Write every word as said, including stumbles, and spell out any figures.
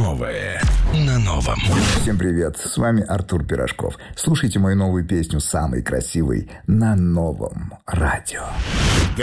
Новое на новом. Всем привет, с вами Артур Пирожков. Слушайте мою новую песню «Самый красивый» на новом радио.